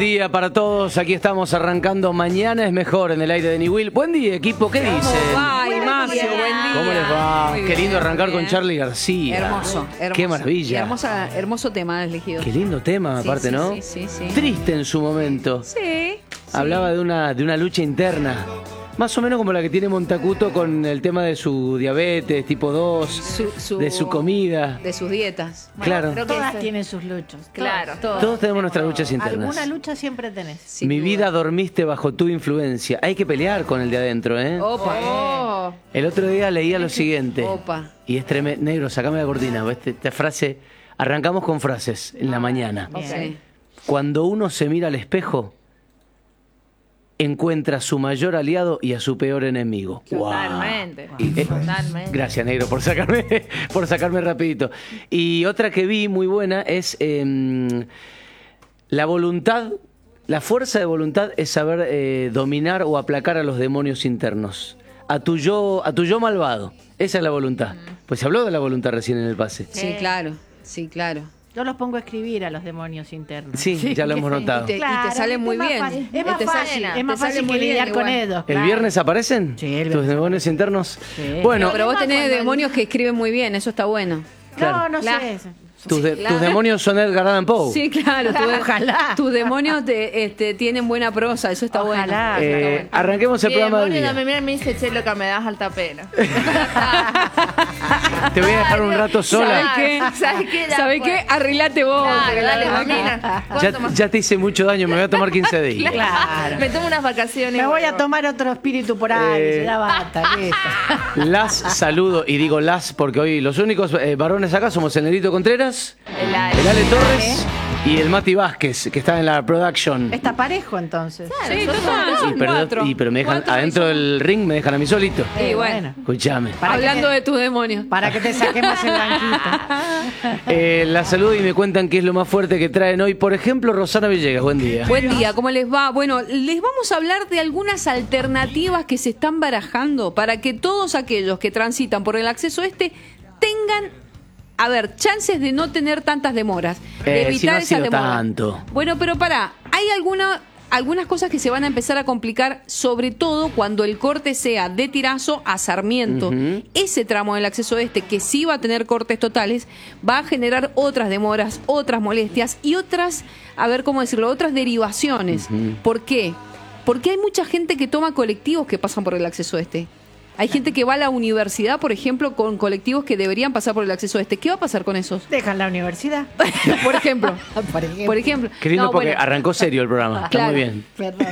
día para todos. Aquí estamos arrancando. Mañana es mejor en el aire de Niwil. Buen día, equipo. ¿Qué dicen? Ay, Macio, buen día. ¿Cómo les va? Muy Qué lindo bien, arrancar muy con bien. Charly García. Hermoso. Qué maravilla. Hermoso tema elegido. Qué lindo tema, Sí, aparte, sí, ¿no? sí. Triste en su momento. Sí. Hablaba de una lucha interna. Más o menos como la que tiene Montacuto con el tema de su diabetes tipo 2, de su comida. De sus dietas. Claro. Creo que todas tienen sus luchas. Claro. Todos tenemos nuestras luchas internas. Alguna lucha siempre tenés. Sin Mi duda. vida dormiste bajo tu influencia. Hay que pelear con el de adentro, ¿eh? Opa. El otro día leía lo siguiente. Opa. Y es tremendo. Negro, sacame la cortina. Esta frase. Arrancamos con frases en la mañana. Sí. Cuando uno se mira al espejo, encuentra a su mayor aliado y a su peor enemigo. Totalmente. Y, Totalmente. Gracias, Negro, por sacarme rapidito. Y otra que vi muy buena es la voluntad. La fuerza de voluntad es saber dominar o aplacar a los demonios internos. A tu yo malvado. Esa es la voluntad. Pues se habló de la voluntad recién en el pase. Sí, claro. Sí, claro. Yo los pongo a escribir a los demonios internos. Sí, ya lo hemos notado. Y te sale muy más bien. fácil. Es más Te fácil, sale- es más te sale fácil muy que bien lidiar con igual. ellos. ¿El claro. viernes aparecen? Sí, el ¿Tus viernes demonios internos? Sí. Bueno, Pero vos Además, tenés cuando demonios que escriben muy bien, eso está bueno. Claro. No Claro. sé. tus demonios son Edgar Allan Poe. Sí, claro. Ojalá. Tus demonios tienen buena prosa, eso está Ojalá. bueno. Arranquemos el Mi programa del demonio día. me mira y me dice, che, loca, me das alta pena. Te voy a dejar un rato sola. ¿Sabes qué? ¿Sabes qué? Ya ¿Sabes fue. qué? Arreglate vos. Claro, dale, Acá. mamina. ¿Cuánto más? Ya te hice mucho daño, me voy a tomar 15 días. Claro. Me tomo unas vacaciones. Me voy a vuelvo. tomar otro espíritu por ahí. Ya basta, listo. Las saludo, y digo las porque hoy los únicos varones acá somos el Nerito Contreras, El Ale. el Ale Torres y el Mati Vázquez, que está en la production. Está parejo entonces. Sí, total, Pero me dejan Cuatro adentro del ring, me dejan a mí solito. Y bueno. Escuchame. Para que Hablando te- de tus demonios. Para que te saquemos el banquito. La saludo y me cuentan qué es lo más fuerte que traen hoy. Por ejemplo, Rosana Villegas, buen día. Buen día, ¿cómo les va? Bueno, les vamos a hablar de algunas alternativas que se están barajando para que todos aquellos que transitan por el acceso tengan, a ver, chances de no tener tantas demoras, de Si no ha evitar esas sido demoras. tanto. Bueno, pero pará, hay algunas cosas que se van a empezar a complicar, sobre todo cuando el corte sea de Tirazo a Sarmiento. Ujú. Ese tramo del acceso que sí va a tener cortes totales, va a generar otras demoras, otras molestias y otras, a ver cómo decirlo, otras derivaciones. ¿Por qué? Porque hay mucha gente que toma colectivos que pasan por el acceso Hay gente que va a la universidad, por ejemplo, con colectivos que deberían pasar por el acceso ¿Qué va a pasar con esos? Dejan la universidad. Por ejemplo. Por ejemplo. Qué lindo No, porque bueno. arrancó serio el programa. Está Claro. muy bien. Perdón.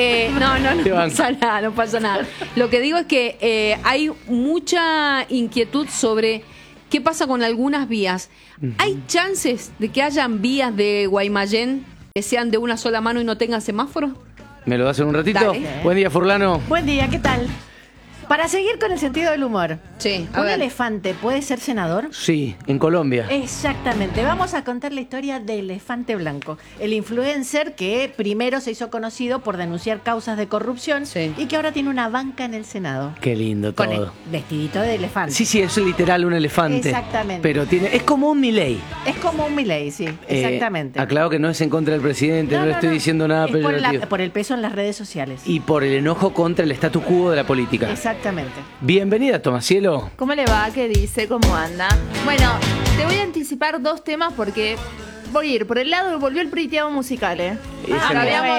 No Te banco. pasa nada, no pasa nada. Lo que digo es que hay mucha inquietud sobre qué pasa con algunas vías. ¿Hay chances de que hayan vías de Guaymallén que sean de una sola mano y no tengan semáforos? ¿Me lo das en un ratito? Dale. Buen día, Furlano. Buen día, ¿qué tal? Para seguir con el sentido del humor. Sí, a ¿Un ver. elefante puede ser senador? Sí, en Colombia. Exactamente. Vamos a contar la historia de Elefante Blanco, el influencer que primero se hizo conocido por denunciar causas de corrupción Sí. y que ahora tiene una banca en el Senado. Qué lindo Con el todo. vestidito de elefante. Sí, es literal un elefante. Exactamente. Pero es como un Milei. Es como un Milei, sí, exactamente. Aclaro que no es en contra del presidente, no, le estoy diciendo nada Es por, peyorativo. por el peso en las redes sociales. Y por el enojo contra el statu quo de la política. Exactamente. Bienvenida, Tomasielo. ¿Cómo le va? ¿Qué dice? ¿Cómo anda? Bueno, te voy a anticipar dos temas porque voy a ir por el lado que volvió el priteado musical, ¿eh? Ese Lo no.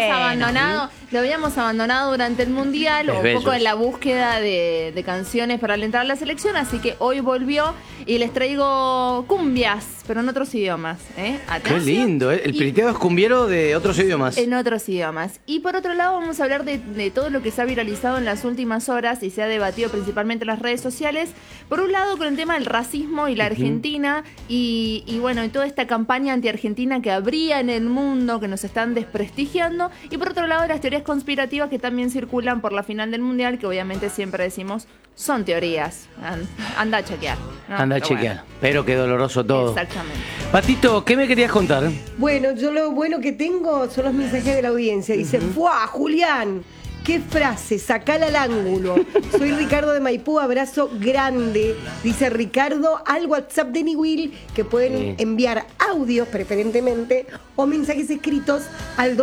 habíamos abandonado durante el Mundial, Es un bello poco en eso. la búsqueda de canciones para alentar a la selección, así que hoy volvió y les traigo cumbias, pero en otros idiomas, ¿eh? Qué Atención. lindo, ¿eh? El Y- priteado es cumbiero de otros idiomas. en otros idiomas. Y por otro lado vamos a hablar de todo lo que se ha viralizado en las últimas horas y se ha debatido principalmente en las redes sociales. Por un lado con el tema del racismo y la Argentina y bueno, y toda esta campaña anti-argentina que habría en el mundo, que nos están desprestigiando. Y por otro lado las teorías conspirativas que también circulan por la final del Mundial, que obviamente siempre decimos son teorías. Anda a chequear, ¿no? Anda a Pero chequear. Pero qué doloroso todo. Exactamente. Patito, ¿qué me querías contar? Bueno, yo lo bueno que tengo son los mensajes de la audiencia. Dice, ¡fuá, Julián! qué frase, sacala al ángulo. Soy Ricardo de Maipú, abrazo grande. Dice Ricardo al WhatsApp de Niwil que pueden enviar audios preferentemente o mensajes escritos al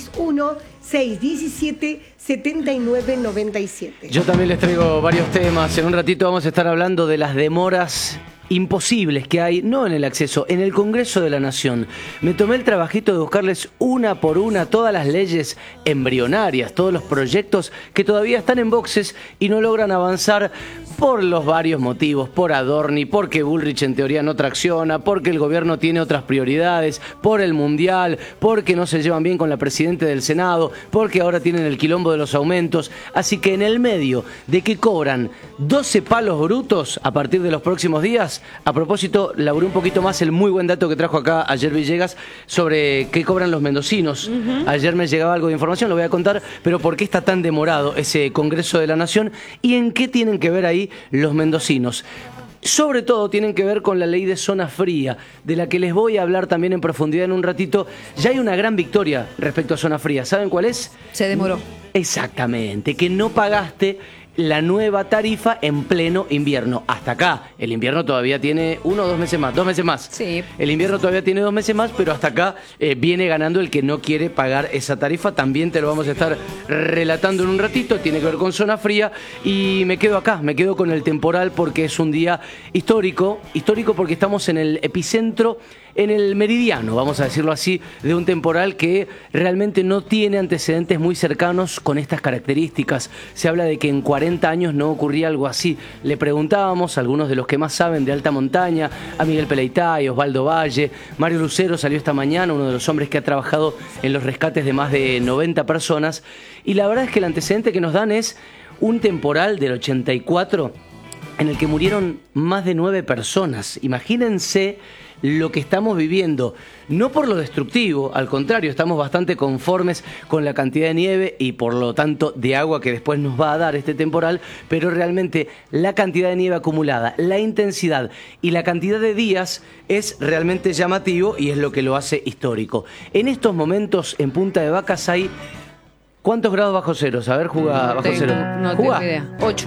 261-617-7997. Yo también les traigo varios temas. En un ratito vamos a estar hablando de las demoras imposibles que hay, no en el acceso, en el Congreso de la Nación. Me tomé el trabajito de buscarles una por una todas las leyes embrionarias, todos los proyectos que todavía están en boxes y no logran avanzar por los varios motivos, por Adorni, porque Bullrich en teoría no tracciona, porque el gobierno tiene otras prioridades, por el Mundial, porque no se llevan bien con la presidenta del Senado, porque ahora tienen el quilombo de los aumentos. Así que en el medio de que cobran 12 palos brutos a partir de los próximos días, a propósito, laburé un poquito más el muy buen dato que trajo acá ayer Villegas sobre qué cobran los mendocinos. Ayer me llegaba algo de información, lo voy a contar, pero por qué está tan demorado ese Congreso de la Nación y en qué tienen que ver ahí los mendocinos. Sobre todo tienen que ver con la ley de zona fría, de la que les voy a hablar también en profundidad en un ratito. Ya hay una gran victoria respecto a zona fría. ¿Saben cuál es? Se demoró. Exactamente, que no pagaste la nueva tarifa en pleno invierno. Hasta acá, el invierno todavía tiene 1 o 2 meses más, 2 meses más. Sí. El invierno todavía tiene 2 meses más, pero hasta acá viene ganando el que no quiere pagar esa tarifa. También te lo vamos a estar relatando en un ratito, tiene que ver con zona fría. Y me quedo acá, me quedo con el temporal porque es un día histórico porque estamos en el epicentro, en el meridiano, vamos a decirlo así, de un temporal que realmente no tiene antecedentes muy cercanos con estas características. Se habla de que en 40 años no ocurría algo así. Le preguntábamos a algunos de los que más saben de alta montaña, a Miguel Peleitay, Osvaldo Valle, Mario Lucero salió esta mañana, uno de los hombres que ha trabajado en los rescates de más de 90 personas, y la verdad es que el antecedente que nos dan es un temporal del 84 en el que murieron más de 9 personas. Imagínense lo que estamos viviendo, no por lo destructivo, al contrario, estamos bastante conformes con la cantidad de nieve y por lo tanto de agua que después nos va a dar este temporal, pero realmente la cantidad de nieve acumulada, la intensidad y la cantidad de días es realmente llamativo y es lo que lo hace histórico. En estos momentos en Punta de Vacas hay... ¿Cuántos grados bajo cero? A ver, juga bajo cero. No tengo idea. 8.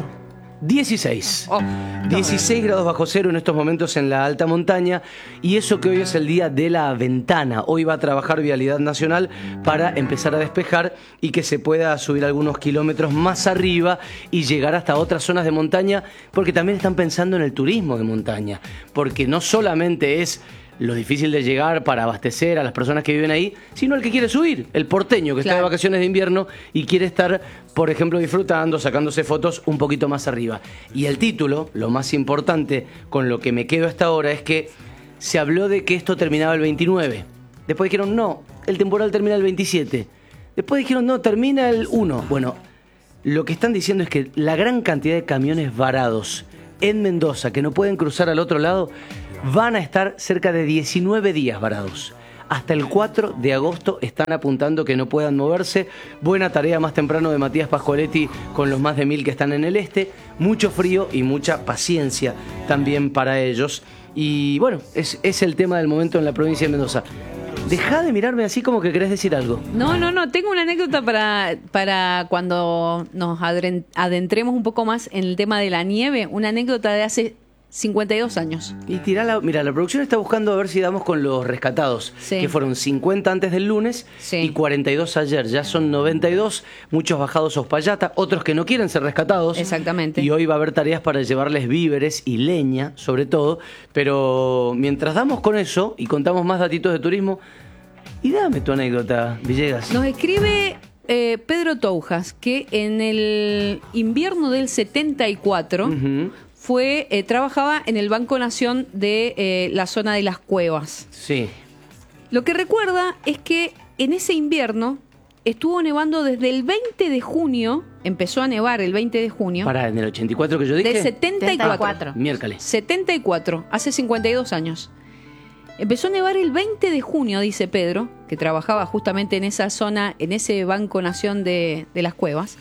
16. Oh, 16 grados bajo cero en estos momentos en la alta montaña, y eso que hoy es el día de la ventana. Hoy va a trabajar Vialidad Nacional para empezar a despejar y que se pueda subir algunos kilómetros más arriba y llegar hasta otras zonas de montaña, porque también están pensando en el turismo de montaña, porque no solamente es lo difícil de llegar para abastecer a las personas que viven ahí, sino el que quiere subir, el porteño que está de vacaciones de invierno y quiere estar, por ejemplo, disfrutando, sacándose fotos un poquito más arriba. Y el título, lo más importante con lo que me quedo hasta ahora, es que se habló de que esto terminaba el 29. Después dijeron, no, el temporal termina el 27. Después dijeron, no, termina el 1. Bueno, lo que están diciendo es que la gran cantidad de camiones varados en Mendoza que no pueden cruzar al otro lado van a estar cerca de 19 días varados. Hasta el 4 de agosto están apuntando que no puedan moverse. Buena tarea más temprano de Matías Pascoaletti con los más de 1000 que están en el este. Mucho frío y mucha paciencia también para ellos. Y bueno, es el tema del momento en la provincia de Mendoza. Deja de mirarme así como que querés decir algo. No. Tengo una anécdota para cuando nos adentremos un poco más en el tema de la nieve. Una anécdota de hace 52 años. Y mira, la producción está buscando a ver si damos con los rescatados, que fueron 50 antes del lunes y 42 ayer. Ya son 92, muchos bajados a Uspallata, otros que no quieren ser rescatados. Exactamente. Y hoy va a haber tareas para llevarles víveres y leña, sobre todo. Pero mientras damos con eso y contamos más datitos de turismo, y dame tu anécdota, Villegas. Nos escribe Pedro Toujas que en el invierno del 74... trabajaba en el Banco Nación de la zona de las Cuevas. Sí. Lo que recuerda es que en ese invierno estuvo nevando desde el 20 de junio, empezó a nevar el 20 de junio. ¿En el 84 que yo dije? Del 74. Miércoles. 74, hace 52 años. Empezó a nevar el 20 de junio, dice Pedro, que trabajaba justamente en esa zona, en ese Banco Nación de las Cuevas.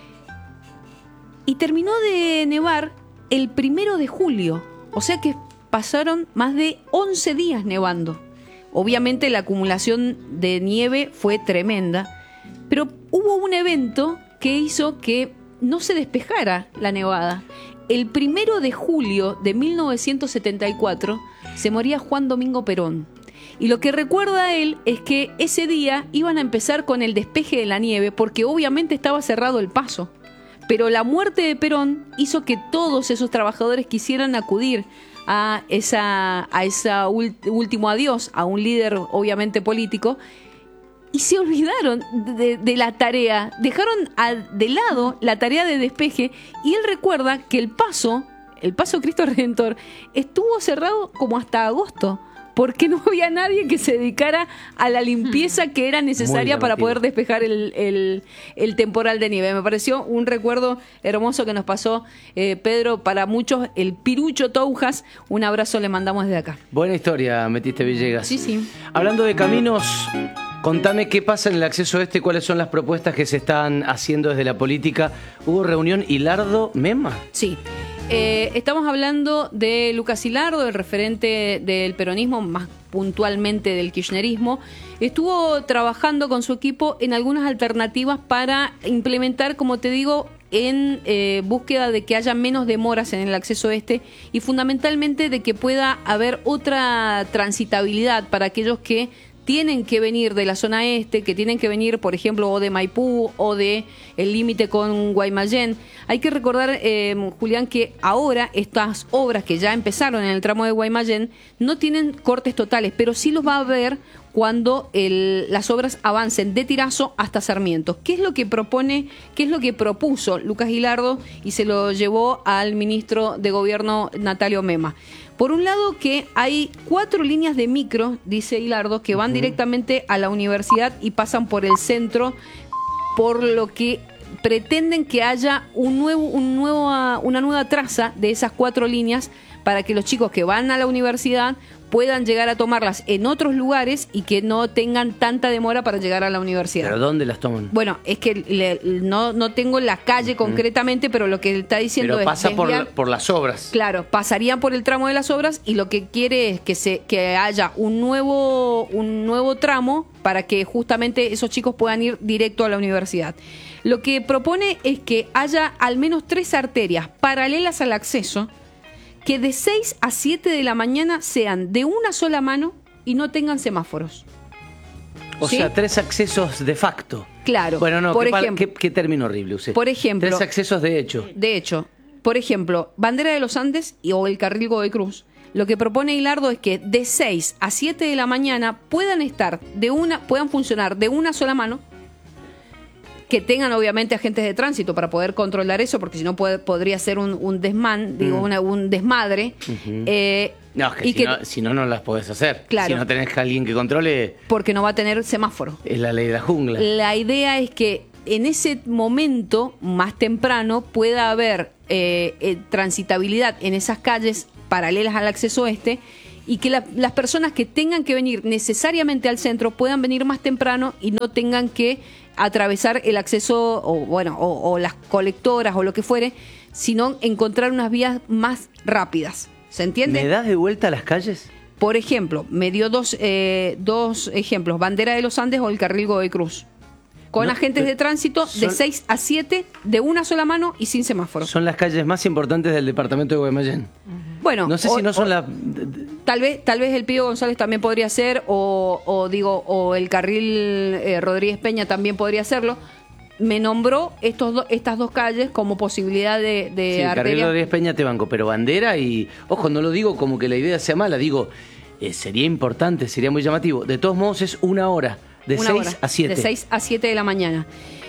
Y terminó de nevar el 1 de julio, o sea que pasaron más de 11 días nevando. Obviamente la acumulación de nieve fue tremenda, pero hubo un evento que hizo que no se despejara la nevada. El 1 de julio de 1974 se moría Juan Domingo Perón. Y lo que recuerda él es que ese día iban a empezar con el despeje de la nieve porque obviamente estaba cerrado el paso. Pero la muerte de Perón hizo que todos esos trabajadores quisieran acudir a esa último adiós, a un líder obviamente político, y se olvidaron de la tarea, dejaron de lado la tarea de despeje, y él recuerda que el paso Cristo Redentor estuvo cerrado como hasta agosto, porque no había nadie que se dedicara a la limpieza que era necesaria para poder despejar el temporal de nieve. Me pareció un recuerdo hermoso que nos pasó Pedro, para muchos el Pirucho Toujas. Un abrazo le mandamos desde acá. Buena historia metiste, Villegas. Sí. Hablando de caminos, contame qué pasa en el acceso este, cuáles son las propuestas que se están haciendo desde la política. ¿Hubo reunión Hilardo-Mema? Sí. Estamos hablando de Lucas Hilardo, el referente del peronismo, más puntualmente del kirchnerismo. Estuvo trabajando con su equipo en algunas alternativas para implementar, como te digo, en búsqueda de que haya menos demoras en el acceso este y fundamentalmente de que pueda haber otra transitabilidad para aquellos que tienen que venir de la zona este, que tienen que venir, por ejemplo, o de Maipú o de el límite con Guaymallén. Hay que recordar, Julián, que ahora estas obras que ya empezaron en el tramo de Guaymallén no tienen cortes totales, pero sí los va a haber cuando las obras avancen de Tirazo hasta Sarmiento. ¿Qué es lo que propone, qué es lo que propuso Lucas Hilardo y se lo llevó al ministro de Gobierno Natalio Mema? Por un lado, que hay 4 líneas de micro, dice Hilardo, que van directamente a la universidad y pasan por el centro, por lo que pretenden que haya una nueva traza de esas 4 líneas para que los chicos que van a la universidad puedan llegar a tomarlas en otros lugares y que no tengan tanta demora para llegar a la universidad. ¿Pero dónde las toman? Bueno, es que no tengo la calle concretamente, pero lo que está diciendo pero es pasa por las obras. Claro, pasarían por el tramo de las obras y lo que quiere es que haya un nuevo tramo para que justamente esos chicos puedan ir directo a la universidad. Lo que propone es que haya al menos 3 arterias paralelas al acceso que de 6 a 7 de la mañana sean de una sola mano y no tengan semáforos. O sea, 3 accesos de facto. Claro. Bueno, no, ejemplo, qué término horrible usé. Por ejemplo, 3 accesos de hecho. De hecho, por ejemplo, Bandera de los Andes o el carril Godoy Cruz. Lo que propone Hilardo es que de 6 a 7 de la mañana puedan funcionar de una sola mano, que tengan obviamente agentes de tránsito para poder controlar eso, porque si no podría ser un desmadre. No, es que si no las podés hacer. Claro. Si no tenés a alguien que controle. Porque no va a tener semáforo. Es la ley de la jungla. La idea es que en ese momento, más temprano, pueda haber transitabilidad en esas calles paralelas al acceso este, y que las personas que tengan que venir necesariamente al centro puedan venir más temprano y no tengan que atravesar el acceso o las colectoras o lo que fuere, sino encontrar unas vías más rápidas. ¿Se entiende? ¿Me das de vuelta a las calles? Por ejemplo, me dio dos ejemplos, Bandera de los Andes o el carril Godoy Cruz. Con agentes de tránsito de 6 a 7 de una sola mano y sin semáforo. Son las calles más importantes del departamento de Guaymallén. Bueno, no sé si no son las... Tal vez el Pío González también podría ser, o el carril Rodríguez Peña también podría hacerlo. Me nombró estas 2 calles como posibilidad de sí, el carril Rodríguez Peña te banco, pero Bandera y... Ojo, no lo digo como que la idea sea mala, digo, sería importante, sería muy llamativo. De todos modos es 1 hora. De 6 a 7. De 6 a 7 de la mañana.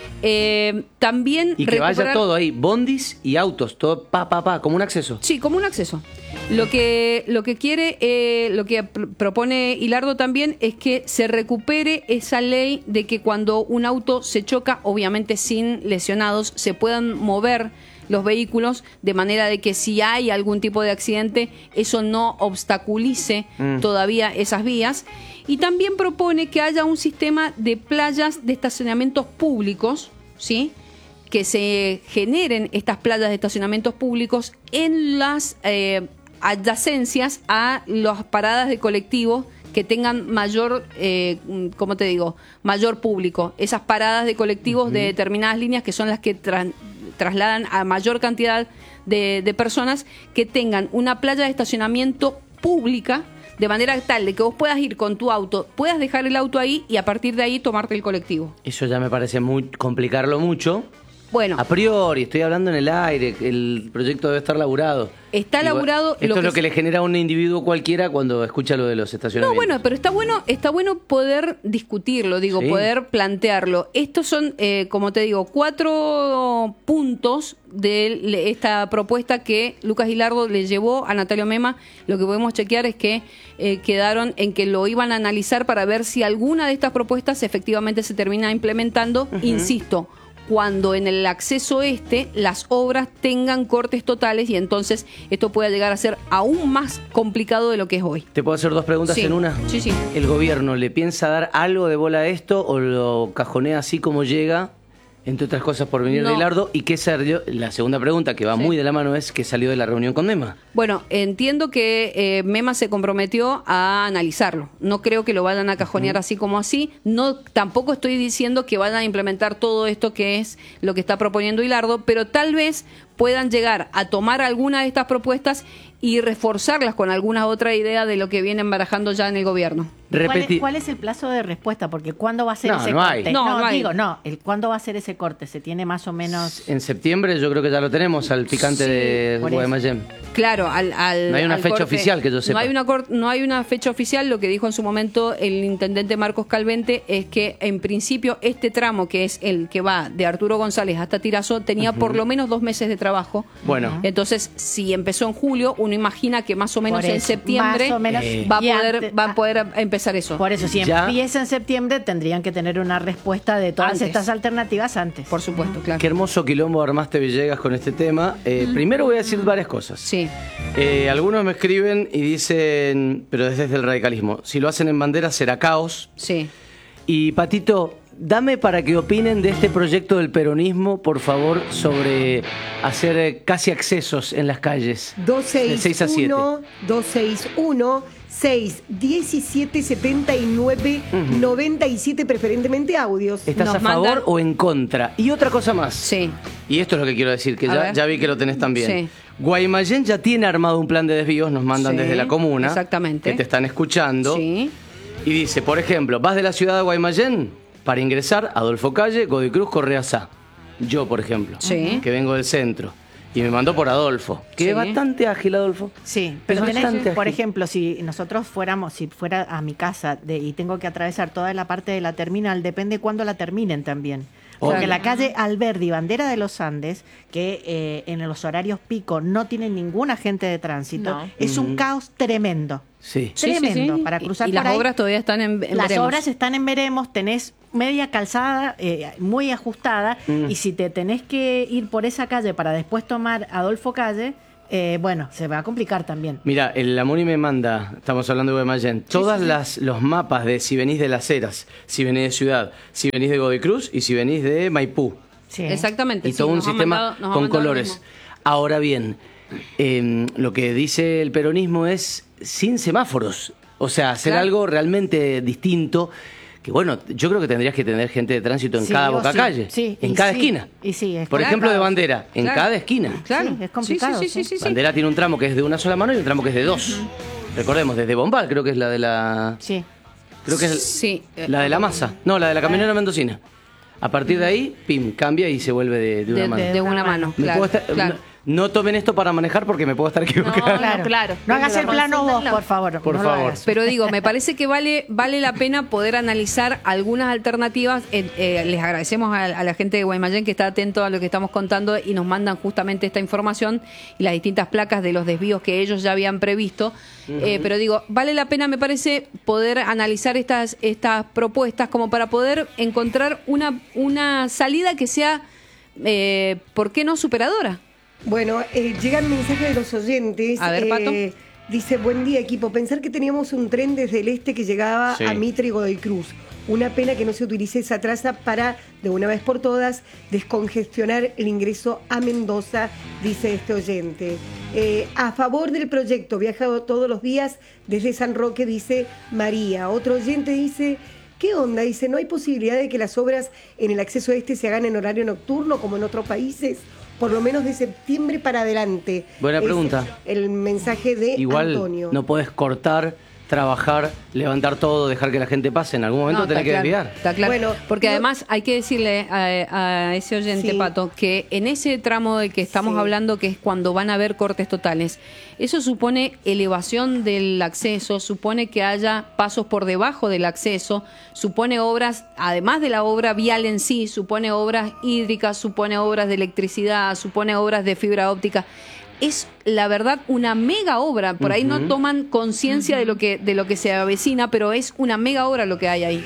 También y que vaya todo ahí, bondis y autos, todo como un acceso. Sí, como un acceso. Lo que quiere, lo que propone Hilardo también es que se recupere esa ley de que cuando un auto se choca, obviamente sin lesionados, se puedan mover los vehículos de manera de que si hay algún tipo de accidente, eso no obstaculice todavía esas vías. Y también propone que haya un sistema de playas de estacionamientos públicos, ¿sí? Que se generen estas playas de estacionamientos públicos en las adyacencias a las paradas de colectivos que tengan mayor, ¿cómo te digo? Mayor público. Esas paradas de colectivos de determinadas líneas que son las que trasladan a mayor cantidad de personas, que tengan una playa de estacionamiento pública, de manera tal de que vos puedas ir con tu auto, puedas dejar el auto ahí y a partir de ahí tomarte el colectivo. Eso ya me parece muy complicarlo mucho. Bueno, A priori, estoy hablando en el aire, el proyecto debe estar laburado. está laburado. Esto es lo que le genera a un individuo cualquiera cuando escucha lo de los No, estacionamientos. bueno, pero está bueno poder discutirlo, digo, Sí. poder plantearlo. Estos son, como te digo, 4 puntos de esta propuesta que Lucas Gilardo le llevó a Natalio Mema. Lo que podemos chequear es que quedaron en que lo iban a analizar para ver si alguna de estas propuestas efectivamente se termina implementando. Insisto, cuando en el acceso las obras tengan cortes totales y entonces esto pueda llegar a ser aún más complicado de lo que es hoy. ¿Te puedo hacer 2 preguntas Sí. en una? Sí, sí. ¿El gobierno le piensa dar algo de bola a esto o lo cajonea así como llega, entre otras cosas por venir de No. Gilardo? ¿Y qué salió? La segunda pregunta, que va Sí. muy de la mano, es ¿qué salió de la reunión con Mema? Bueno, entiendo que Mema se comprometió a analizarlo. No creo que lo vayan a cajonear así como así. No, tampoco estoy diciendo que vayan a implementar todo esto que es lo que está proponiendo Gilardo, pero tal vez puedan llegar a tomar alguna de estas propuestas y reforzarlas con alguna otra idea de lo que vienen barajando ya en el gobierno. ¿Cuál es el plazo de respuesta? Porque ¿cuándo va a ser No, ese no hay. corte? No hay. ¿Cuándo va a ser ese corte? ¿Se tiene más o menos? En septiembre yo creo que ya lo tenemos al picante Sí, de por eso. Guaymallén. Claro, No hay una al fecha oficial que yo sepa. No hay una fecha oficial. Lo que dijo en su momento el intendente Marcos Calvente es que en principio este tramo, que es el que va de Arturo González hasta Tirazo, tenía por lo menos 2 meses de trabajo. Bueno. Entonces, si empezó en julio, uno imagina que más o menos Por en eso, septiembre más o menos. va Y a poder empezar eso. Por eso, si Ya. empieza en septiembre, tendrían que tener una respuesta de todas Antes. estas alternativas antes. Por supuesto, claro. Qué hermoso quilombo armaste, Villegas, con este tema. Primero voy a decir varias cosas. Sí. Algunos me escriben y dicen, pero desde el radicalismo, si lo hacen en bandera será caos. Sí. Y Patito, dame para que opinen de este proyecto del peronismo, por favor, sobre hacer casi accesos en las calles. De 6 a 7. 261 617 79 97, preferentemente audios. ¿Estás Nos a favor mandan- o en contra? Y otra cosa más. Sí. Y esto es lo que quiero decir, que A ya, ver. ya vi que lo tenés también. Sí. Guaymallén ya tiene armado un plan de desvíos, nos mandan Sí, desde la comuna. exactamente. Que te están escuchando. Sí. Y dice, por ejemplo, vas de la ciudad de Guaymallén para ingresar Adolfo Calle, Godoy Cruz, Correa Sá. Yo, por ejemplo, Sí. que vengo del centro. Y me mandó por Adolfo. Que Sí. es bastante ágil, Adolfo. Sí, pero Es tenés, bastante por ágil. ejemplo, si fuera a mi casa y tengo que atravesar toda la parte de la terminal, depende cuándo la terminen también. Porque Claro. la calle Alberdi, Bandera de los Andes, que en los horarios pico no tienen ningún agente de tránsito, No. es un caos tremendo. Sí. Sí, sí, Tremendo, sí. para cruzar y por las ahí. obras todavía están en Las veremos. obras están en veremos, tenés media calzada muy ajustada y si te tenés que ir por esa calle para después tomar Adolfo Calle, bueno, se va a complicar también. Mira, el Amoni me manda, estamos hablando de Guaymallén, los mapas de si venís de Las Heras, si venís de Ciudad, si venís de Godoy Cruz y si venís de Maipú. Sí. Exactamente. Y sí, todo un nos ha sistema mandado- nos ha con mandado lo colores. mismo. Ahora bien, lo que dice el peronismo es sin semáforos. O sea, hacer Claro. algo realmente distinto. Que bueno, yo creo que tendrías que tener gente de tránsito en Sí, cada o boca sí, calle. sí, en y cada sí, esquina. y sí, es Por complicado. ejemplo, de bandera, en Claro. cada esquina. Claro. Sí, es complicado, Sí, sí, sí, sí, sí. Bandera tiene un tramo que es de una sola mano y un tramo que es de 2. Recordemos, desde Bombal creo que es la de la... Sí. Creo que es Sí. la de la masa. No, la de la camionera mendocina. A partir de ahí, pim, cambia y se vuelve de una mano. De una mano, Me claro. puedo estar- claro. no tomen esto para manejar porque me puedo estar equivocando. Claro. No hagas el plano vos, Consúltenlo. por favor. Por no lo favor. hagas. Pero digo, me parece que vale la pena poder analizar algunas alternativas. Les agradecemos a la gente de Guaymallén que está atento a lo que estamos contando y nos mandan justamente esta información y las distintas placas de los desvíos que ellos ya habían previsto. Pero digo, vale la pena, me parece, poder analizar estas propuestas como para poder encontrar una salida que sea, ¿por qué no superadora? Bueno, llegan mensajes de los oyentes. A ver, Pato. Dice, buen día equipo, pensar que teníamos un tren desde el este que llegaba Sí. a Mitre y Godoy Cruz. Una pena que no se utilice esa traza para, de una vez por todas, descongestionar el ingreso a Mendoza, dice este oyente. A favor del proyecto, viajado todos los días desde San Roque, dice María. Otro oyente dice, ¿qué onda? Dice, ¿no hay posibilidad de que las obras en el acceso se hagan en horario nocturno como en otros países? Por lo menos de septiembre para adelante. Buena pregunta. El mensaje de Igual Antonio. no podés cortar, trabajar, levantar todo, dejar que la gente pase. En algún momento tenés que desviar. Está claro. Bueno, porque además hay que decirle a ese oyente, Sí. Pato, que en ese tramo del que estamos Sí. hablando, que es cuando van a haber cortes totales, eso supone elevación del acceso, supone que haya pasos por debajo del acceso, supone obras, además de la obra vial en sí, supone obras hídricas, supone obras de electricidad, supone obras de fibra óptica. Es, la verdad, una mega obra. Por ahí no toman conciencia de lo que se avecina, pero es una mega obra lo que hay ahí.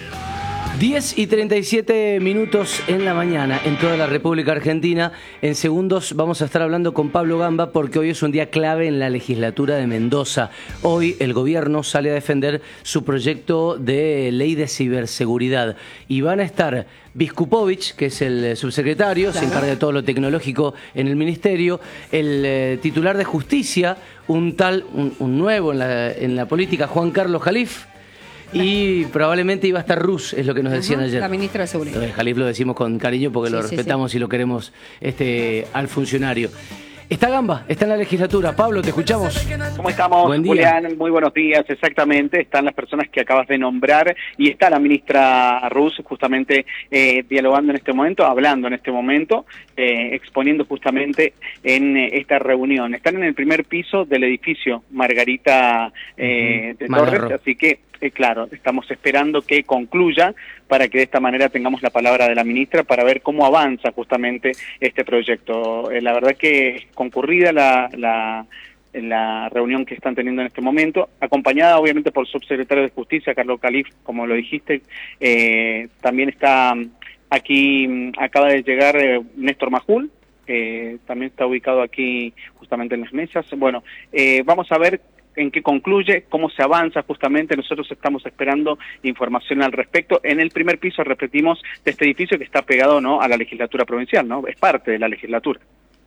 10:37 en la mañana en toda la República Argentina. En segundos vamos a estar hablando con Pablo Gamba porque hoy es un día clave en la legislatura de Mendoza. Hoy el gobierno sale a defender su proyecto de ley de ciberseguridad y van a estar Viskupovich, que es el subsecretario, se encarga de todo lo tecnológico en el ministerio, el titular de justicia, un nuevo en la política, Juan Carlos Jalif. Y probablemente iba a estar Rus, es lo que nos decían ayer. La ministra de Seguridad. Lo de Jalif lo decimos con cariño porque Sí, lo sí, respetamos y lo queremos al funcionario. Está Gamba, está en la legislatura. Pablo, te escuchamos. ¿Cómo estamos, Buen día. Julián? Muy buenos días, exactamente. Están las personas que acabas de nombrar y está la ministra Rus justamente dialogando en este momento, hablando en este momento, exponiendo justamente en esta reunión. Están en el primer piso del edificio Margarita de Malarro. Torres, así que claro, estamos esperando que concluya para que de esta manera tengamos la palabra de la ministra para ver cómo avanza justamente este proyecto. La verdad que es concurrida la reunión que están teniendo en este momento, acompañada obviamente por el subsecretario de Justicia, Carlos Jalif, como lo dijiste. También está aquí, acaba de llegar Néstor Majul, también está ubicado aquí justamente en las mesas. Bueno, vamos a ver en qué concluye, cómo se avanza justamente. Nosotros estamos esperando información al respecto. En el primer piso, repetimos, de este edificio que está pegado, ¿no?, a la legislatura provincial, ¿no? Es parte de la legislatura.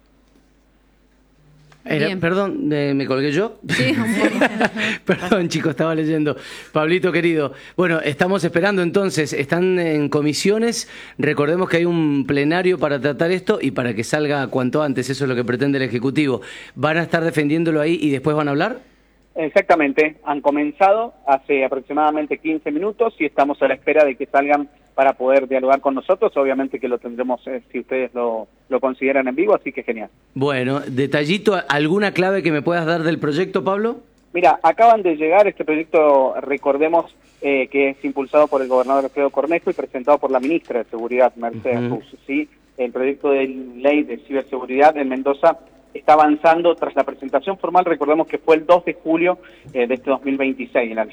Bien. Perdón, ¿me colgué yo? Sí, un poco. Perdón, chicos, estaba leyendo. Pablito, querido. Bueno, estamos esperando entonces. Están en comisiones. Recordemos que hay un plenario para tratar esto y para que salga cuanto antes. Eso es lo que pretende el Ejecutivo. ¿Van a estar defendiéndolo ahí y después van a hablar? Exactamente. Han comenzado hace aproximadamente 15 minutos y estamos a la espera de que salgan para poder dialogar con nosotros. Obviamente que lo tendremos si ustedes lo consideran en vivo, así que genial. Bueno, detallito, ¿alguna clave que me puedas dar del proyecto, Pablo? Mira, acaban de llegar este proyecto, recordemos que es impulsado por el gobernador Alfredo Cornejo y presentado por la ministra de Seguridad, Mercedes Rus, ¿sí? El proyecto de ley de ciberseguridad en Mendoza está avanzando tras la presentación formal. Recordemos que fue el 2 de julio de este 2026 en la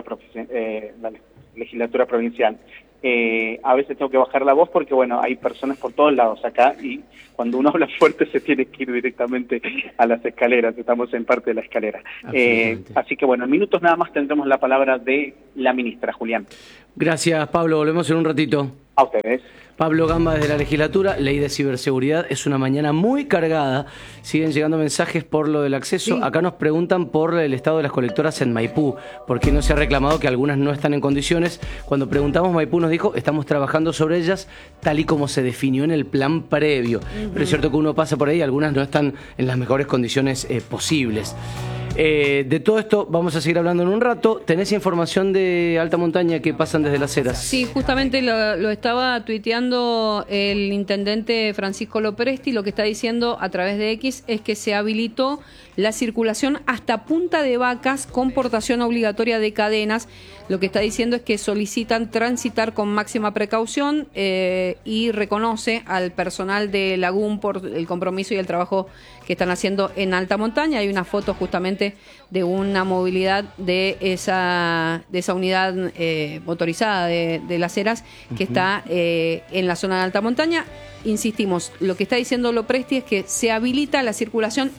legislatura provincial. A veces tengo que bajar la voz porque, bueno, hay personas por todos lados acá y cuando uno habla fuerte se tiene que ir directamente a las escaleras. Estamos en parte de la escalera. Así que, bueno, en minutos nada más tendremos la palabra de la ministra, Julián. Gracias, Pablo. Volvemos en un ratito. A ustedes. Pablo Gamba desde la legislatura, ley de ciberseguridad, es una mañana muy cargada, siguen llegando mensajes por lo del acceso, Sí. Acá nos preguntan por el estado de las colectoras en Maipú, porque no se ha reclamado que algunas no están en condiciones. Cuando preguntamos, Maipú nos dijo, estamos trabajando sobre ellas tal y como se definió en el plan previo, pero es cierto que uno pasa por ahí y algunas no están en las mejores condiciones posibles. De todo esto vamos a seguir hablando en un rato. ¿Tenés información de alta montaña que pasan desde Las Heras? Sí, justamente lo estaba tuiteando el intendente Francisco Lopresti. Lo que está diciendo a través de X es que se habilitó la circulación hasta Punta de Vacas con portación obligatoria de cadenas. Lo que está diciendo es que solicitan transitar con máxima precaución y reconoce al personal de Lagún por el compromiso y el trabajo que están haciendo en alta montaña. Hay una foto justamente de una movilidad de esa unidad motorizada de Las Heras que está en la zona de alta montaña. Insistimos, lo que está diciendo Lopresti es que se habilita la circulación hasta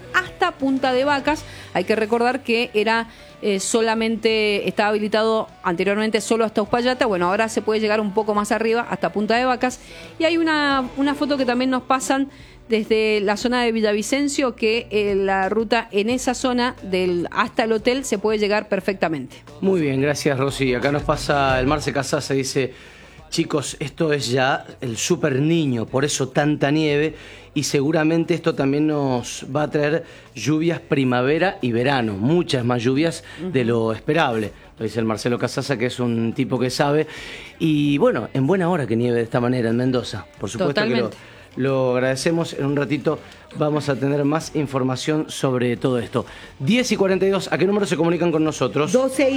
hasta Punta de Vacas. Hay que recordar que era solamente, estaba habilitado anteriormente solo hasta Uspallata. Bueno, ahora se puede llegar un poco más arriba hasta Punta de Vacas. Y hay una foto que también nos pasan desde la zona de Villavicencio, que la ruta en esa zona hasta el hotel se puede llegar perfectamente. Muy bien, gracias Rosy. Acá nos pasa el Marce Casasa, dice: chicos, esto es ya el super niño, por eso tanta nieve, y seguramente esto también nos va a traer lluvias primavera y verano, muchas más lluvias de lo esperable. Lo dice el Marcelo Casasa, que es un tipo que sabe. Y bueno, en buena hora que nieve de esta manera en Mendoza. Por supuesto. Totalmente. Que lo agradecemos. En un ratito vamos a tener más información sobre todo esto. 10:42, ¿a qué número se comunican con nosotros?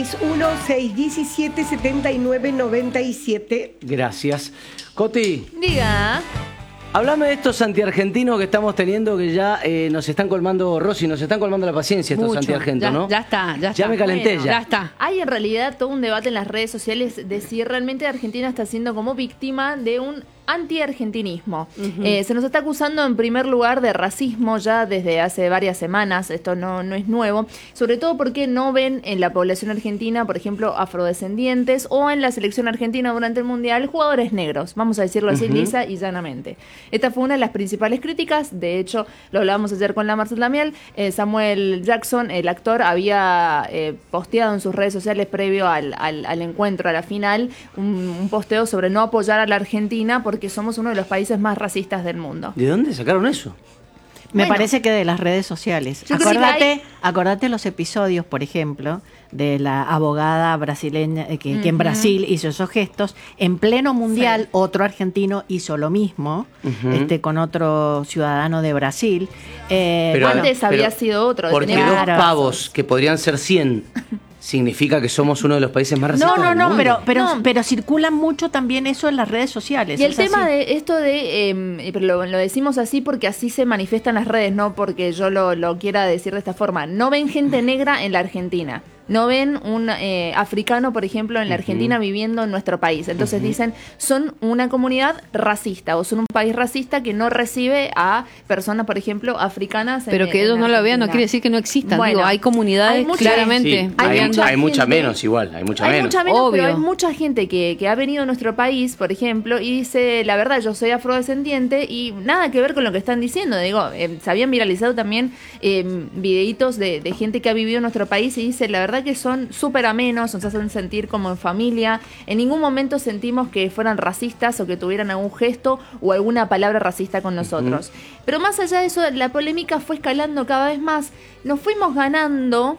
261-617-7997. Gracias. Coti. Diga. Háblame de estos antiargentinos que estamos teniendo, que ya nos están colmando, Rosy, nos están colmando la paciencia estos antiargentinos, ¿no? Ya está. Ya me calenté, bueno, ya está. Hay en realidad todo un debate en las redes sociales de si realmente Argentina está siendo como víctima de un anti-argentinismo. Se nos está acusando en primer lugar de racismo ya desde hace varias semanas. Esto no es nuevo, sobre todo porque no ven en la población argentina, por ejemplo, afrodescendientes, o en la selección argentina durante el Mundial jugadores negros, vamos a decirlo así, lisa y llanamente. Esta fue una de las principales críticas. De hecho, lo hablábamos ayer con la Marcela Miel. Samuel Jackson, el actor, había posteado en sus redes sociales previo al encuentro, a la final, un posteo sobre no apoyar a la Argentina porque somos uno de los países más racistas del mundo. ¿De dónde sacaron eso? Me parece que de las redes sociales. Acordate los episodios, por ejemplo, de la abogada brasileña que en Brasil hizo esos gestos. En pleno mundial, otro argentino hizo lo mismo, con otro ciudadano de Brasil. Pero antes había sido otro. Porque dos pavos que podrían ser 100... significa que somos uno de los países más racistas del mundo. Pero circulan mucho también eso en las redes sociales. Y el tema de esto pero lo decimos así porque así se manifiestan las redes, no porque yo lo quiera decir de esta forma. No ven gente negra en la Argentina. No ven un africano, por ejemplo, en la Argentina viviendo en nuestro país. Entonces dicen, son una comunidad racista o son un país racista que no recibe a personas, por ejemplo, africanas. Pero que ellos no lo vean no quiere decir que no existan. Bueno, hay comunidades claramente. Sí, hay mucha menos igual, hay mucha menos. Obvio. Pero hay mucha gente que ha venido a nuestro país, por ejemplo, y dice, la verdad, yo soy afrodescendiente y nada que ver con lo que están diciendo. Digo, se habían viralizado también videitos de gente que ha vivido en nuestro país y dice, la verdad que son súper amenos, nos hacen sentir como en familia. En ningún momento sentimos que fueran racistas o que tuvieran algún gesto o alguna palabra racista con nosotros. Pero más allá de eso, la polémica fue escalando cada vez más. Nos fuimos ganando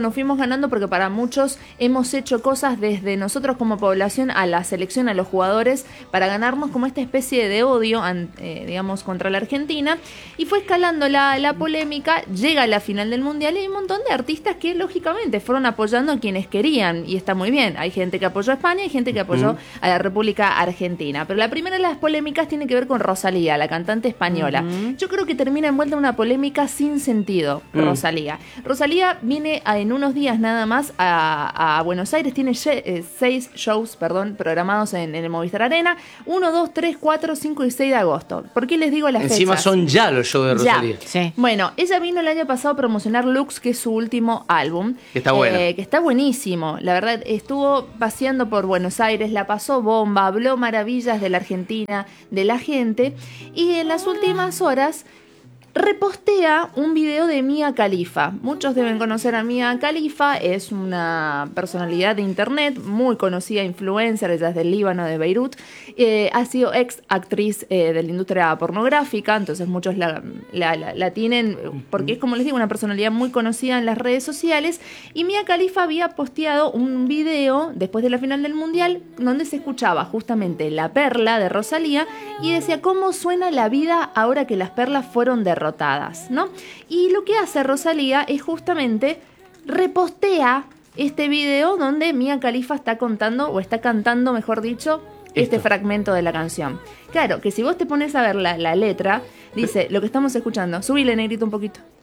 porque para muchos hemos hecho cosas desde nosotros como población a la selección, a los jugadores, para ganarnos como esta especie de odio, digamos, contra la Argentina. Y fue escalando la polémica, llega a la final del Mundial y hay un montón de artistas que lógicamente fueron apoyando a quienes querían, y está muy bien. Hay gente que apoyó a España, hay gente que apoyó a la República Argentina. Pero la primera de las polémicas tiene que ver con Rosalía, la cantante española. Yo creo que termina envuelta en una polémica sin sentido, Rosalía. Rosalía viene en unos días nada más a Buenos Aires, tiene 6 shows, programados en el Movistar Arena, 1, 2, 3, 4, 5 y 6 de agosto. ¿Por qué les digo las fechas? Encima son ya los shows de Rosalía. Sí. Bueno, ella vino el año pasado a promocionar Lux, que es su último álbum. Que está bueno. Que está buenísimo. La verdad, estuvo paseando por Buenos Aires, la pasó bomba, habló maravillas de la Argentina, de la gente, y en las últimas horas repostea un video de Mia Khalifa. Muchos deben conocer a Mia Khalifa, es una personalidad de internet, muy conocida, influencer, ella es del Líbano, de Beirut, ha sido ex actriz de la industria pornográfica, entonces muchos la tienen, porque es, como les digo, una personalidad muy conocida en las redes sociales, y Mia Khalifa había posteado un video después de la final del Mundial, donde se escuchaba justamente La Perla de Rosalía, y decía, ¿cómo suena la vida ahora que las perlas fueron derrotadas? ¿No? Y lo que hace Rosalía es justamente repostea este video donde Mia Khalifa está contando, o está cantando, mejor dicho, este fragmento de la canción. Claro, que si vos te pones a ver la letra, dice lo que estamos escuchando. Subile, negrito, un poquito.